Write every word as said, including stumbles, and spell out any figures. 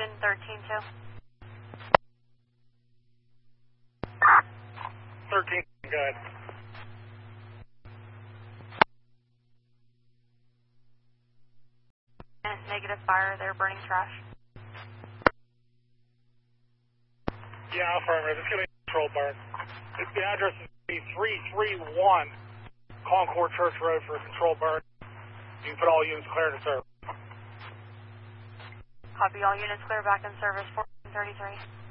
Union thirteen two. thirteen, good. And negative fire, they're burning trash. Yeah, affirmative. It's going to be a control burn. It's the address is three three one Concord Church Road for a control burn. You can put all units clear to service. Copy, all units clear, back in service fourteen thirty-three.